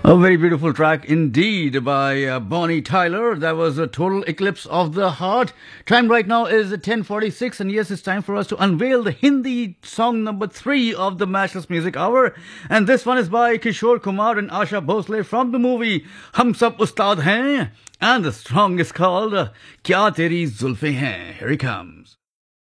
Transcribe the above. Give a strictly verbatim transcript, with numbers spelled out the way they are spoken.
A very beautiful track indeed by uh, Bonnie Tyler. That was a total eclipse of the heart. Time right now is ten forty-six, and yes, it's time for us to unveil the Hindi song number three of the Matchless Music Hour. And this one is by Kishore Kumar and Asha Bhosle from the movie Hum Sab Ustad Hain. And the song is called uh, Kya Teri Zulfe Hain. Here he comes.